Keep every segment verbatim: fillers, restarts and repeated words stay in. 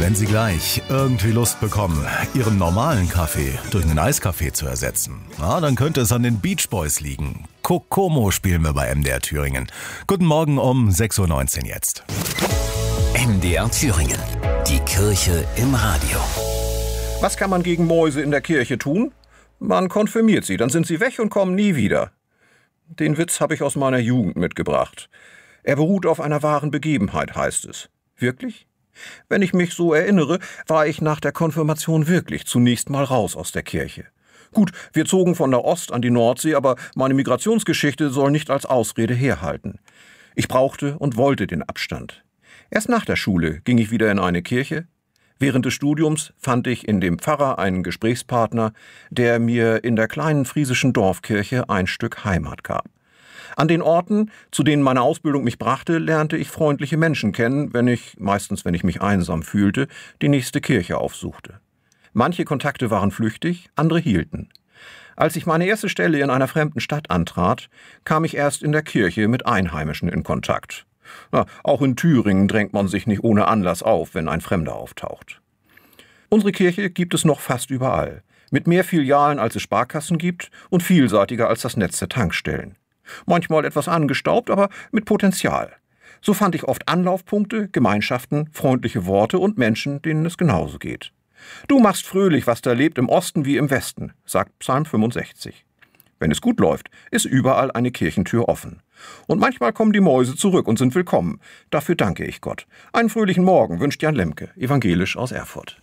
Wenn Sie gleich irgendwie Lust bekommen, Ihren normalen Kaffee durch einen Eiskaffee zu ersetzen, na, dann könnte es an den Beach Boys liegen. Kokomo spielen wir bei M D R Thüringen. Guten Morgen um sechs Uhr neunzehn jetzt. M D R Thüringen. Die Kirche im Radio. Was kann man gegen Mäuse in der Kirche tun? Man konfirmiert sie, dann sind sie weg und kommen nie wieder. Den Witz habe ich aus meiner Jugend mitgebracht. Er beruht auf einer wahren Begebenheit, heißt es. Wirklich? Wenn ich mich so erinnere, war ich nach der Konfirmation wirklich zunächst mal raus aus der Kirche. Gut, wir zogen von der Ost an die Nordsee, aber meine Migrationsgeschichte soll nicht als Ausrede herhalten. Ich brauchte und wollte den Abstand. Erst nach der Schule ging ich wieder in eine Kirche. Während des Studiums fand ich in dem Pfarrer einen Gesprächspartner, der mir in der kleinen friesischen Dorfkirche ein Stück Heimat gab. An den Orten, zu denen meine Ausbildung mich brachte, lernte ich freundliche Menschen kennen, wenn ich, meistens wenn ich mich einsam fühlte, die nächste Kirche aufsuchte. Manche Kontakte waren flüchtig, andere hielten. Als ich meine erste Stelle in einer fremden Stadt antrat, kam ich erst in der Kirche mit Einheimischen in Kontakt. Na, auch in Thüringen drängt man sich nicht ohne Anlass auf, wenn ein Fremder auftaucht. Unsere Kirche gibt es noch fast überall, mit mehr Filialen als es Sparkassen gibt und vielseitiger als das Netz der Tankstellen. Manchmal etwas angestaubt, aber mit Potenzial. So fand ich oft Anlaufpunkte, Gemeinschaften, freundliche Worte und Menschen, denen es genauso geht. Du machst fröhlich, was da lebt, im Osten wie im Westen, sagt Psalm fünfundsechzig. Wenn es gut läuft, ist überall eine Kirchentür offen. Und manchmal kommen die Mäuse zurück und sind willkommen. Dafür danke ich Gott. Einen fröhlichen Morgen wünscht Jan Lemke, evangelisch aus Erfurt.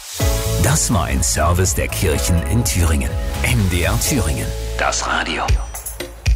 Das war ein Service der Kirchen in Thüringen. M D R Thüringen. Das Radio.